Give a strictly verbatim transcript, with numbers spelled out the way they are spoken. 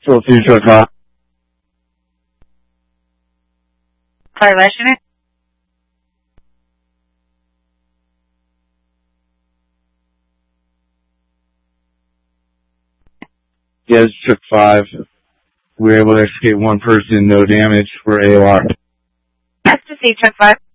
Philadelphia truck five. Sorry, last unit? Yes, truck five. We were able to extricate one person, no damage. We're A W O C. That's to see truck five.